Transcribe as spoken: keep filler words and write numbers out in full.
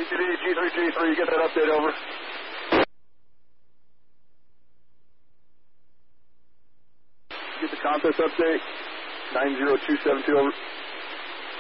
C T D, G three G three, get that update over. Get the contest update, nine zero two seven two over.